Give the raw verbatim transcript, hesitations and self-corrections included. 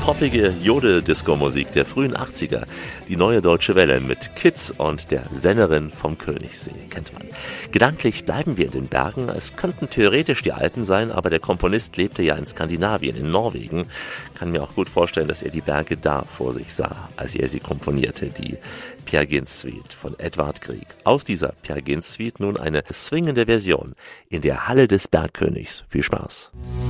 poppige Jodel-Disco-Musik der frühen achtziger. Die neue Deutsche Welle mit Kids und der Sennerin vom Königssee, kennt man. Gedanklich bleiben wir in den Bergen. Es könnten theoretisch die Alpen sein, aber der Komponist lebte ja in Skandinavien, in Norwegen. Kann mir auch gut vorstellen, dass er die Berge da vor sich sah, als er sie komponierte, die Peer Gynt Suite von Edvard Grieg. Aus dieser Peer Gynt Suite nun eine swingende Version in der Halle des Bergkönigs. Viel Spaß.